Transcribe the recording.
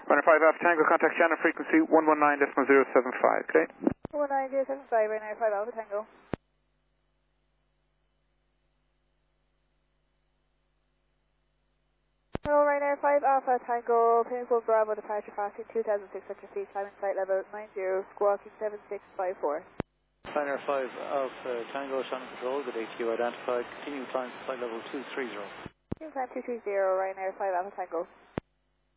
Runner 5 Alpha Tango, contact Shannon frequency 119.075, okay? 19075, Ryanair 5 Alpha Tango. Hello, Ryanair 5 Alpha Tango, Pinnacle Bravo, departure passing 2,600 feet, climbing flight level 90, squawking 7654. Ryanair 5 Alpha Tango, Shannon Control, good HQ identified, continue climb flight level 230. Climb 230, Ryanair 5 Alpha Tango.